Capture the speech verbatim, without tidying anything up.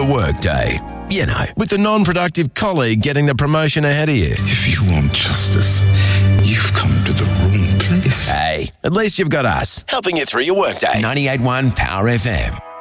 the workday. You know, with the non-productive colleague getting the promotion ahead of you. If you want justice, you've come to the wrong place. Hey, at least you've got us, helping you through your workday. ninety-eight point one Power F M.